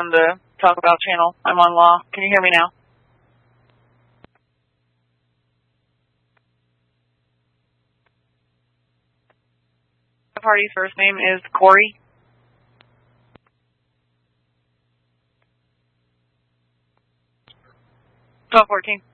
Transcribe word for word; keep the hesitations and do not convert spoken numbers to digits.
on the Talk About channel. I'm on law. Can you hear me now? The party's first name is Corey. twelve fourteen.